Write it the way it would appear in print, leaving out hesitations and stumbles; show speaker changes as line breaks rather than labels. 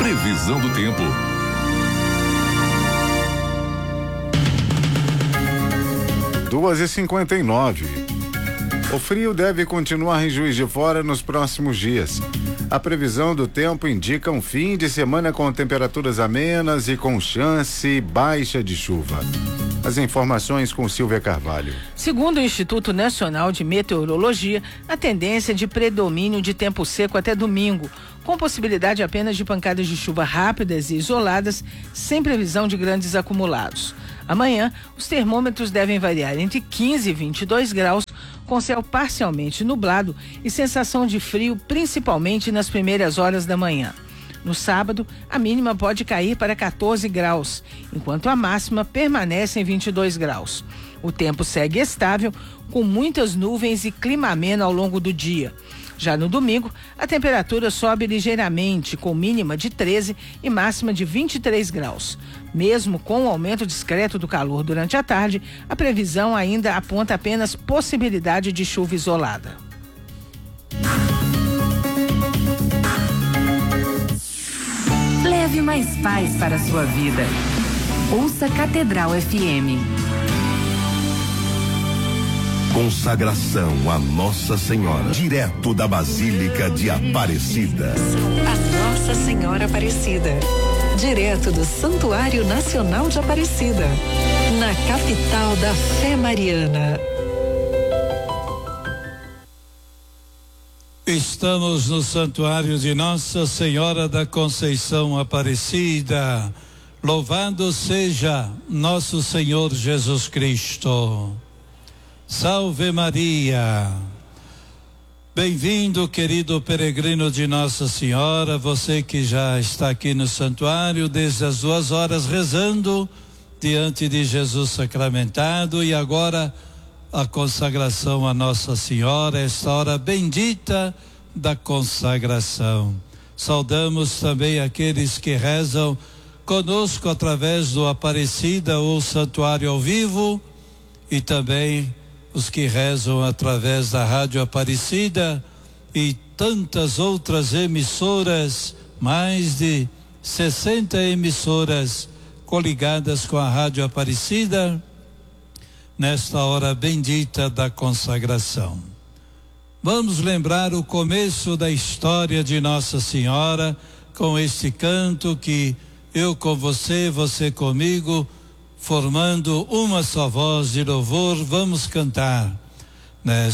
Previsão do tempo.
Duas e 59. O frio deve continuar em Juiz de Fora nos próximos dias. A previsão do tempo indica um fim de semana com temperaturas amenas e com chance baixa de chuva. As informações com Silvia Carvalho.
Segundo o Instituto Nacional de Meteorologia, a tendência é de predomínio de tempo seco até domingo, com possibilidade apenas de pancadas de chuva rápidas e isoladas, sem previsão de grandes acumulados. Amanhã, os termômetros devem variar entre 15 e 22 graus, com céu parcialmente nublado e sensação de frio, principalmente nas primeiras horas da manhã. No sábado, a mínima pode cair para 14 graus, enquanto a máxima permanece em 22 graus. O tempo segue estável, com muitas nuvens e clima ameno ao longo do dia. Já no domingo, a temperatura sobe ligeiramente, com mínima de 13 e máxima de 23 graus. Mesmo com o aumento discreto do calor durante a tarde, a previsão ainda aponta apenas possibilidade de chuva isolada.
Leve mais paz para a sua vida. Ouça Catedral FM.
Consagração a Nossa Senhora, direto da Basílica de Aparecida.
A Nossa Senhora Aparecida, direto do Santuário Nacional de Aparecida, na capital da fé mariana.
Estamos no Santuário de Nossa Senhora da Conceição Aparecida. Louvado seja nosso Senhor Jesus Cristo. Salve Maria. Bem-vindo, querido peregrino de Nossa Senhora, você que já está aqui no santuário desde as 2 horas rezando diante de Jesus sacramentado, e agora a consagração a Nossa Senhora, esta hora bendita da consagração. Saudamos também aqueles que rezam conosco através do Aparecida ou Santuário ao Vivo, e também os que rezam através da Rádio Aparecida e tantas outras emissoras, mais de 60 emissoras coligadas com a Rádio Aparecida, nesta hora bendita da consagração. Vamos lembrar o começo da história de Nossa Senhora com este canto que eu com você, você comigo, formando uma só voz de louvor, vamos cantar, né?